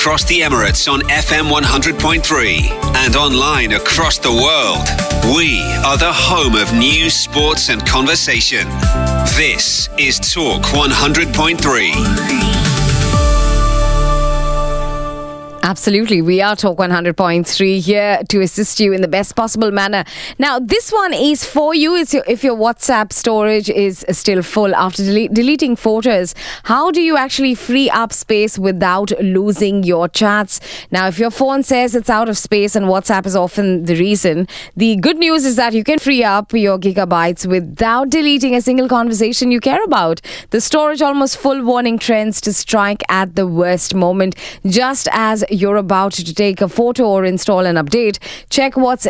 across the Emirates on FM 100.3 and online across the world. We are the home of news, sports and conversation. This is Talk 100.3. Absolutely. We are Talk 100.3 here to assist you in the best possible manner. Now, this one is for you. If your WhatsApp storage is still full after deleting photos, how do you actually free up space without losing your chats? Now, if your phone says it's out of space and WhatsApp is often the reason, the good news is that you can free up your gigabytes without deleting a single conversation you care about. The storage almost full warning trends to strike at the worst moment. Just as you're about to take a photo or install an update, check what's